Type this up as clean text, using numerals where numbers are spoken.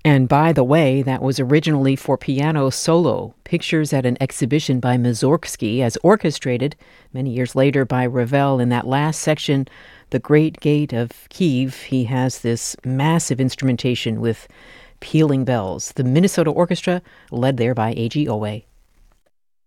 And by the way, that was originally for piano solo, pictures at an exhibition by Mussorgsky as orchestrated many years later by Ravel. In that last section, The Great Gate of Kiev, he has this massive instrumentation with pealing bells. The Minnesota Orchestra, led there by A.G. Owe.